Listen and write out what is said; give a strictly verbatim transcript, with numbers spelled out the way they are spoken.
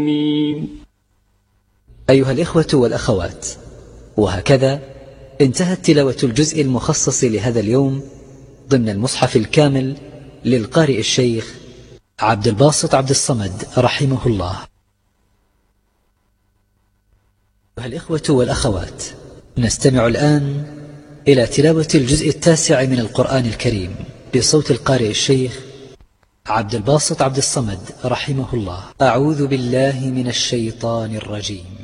أيها الإخوة والأخوات، وهكذا انتهت تلاوة الجزء المخصص لهذا اليوم ضمن المصحف الكامل للقارئ الشيخ عبد الباسط عبد الصمد رحمه الله. أيها الإخوة والأخوات، نستمع الآن إلى تلاوة الجزء التاسع من القرآن الكريم بصوت القارئ الشيخ عبد الباسط عبد الصمد رحمه الله. أعوذ بالله من الشيطان الرجيم.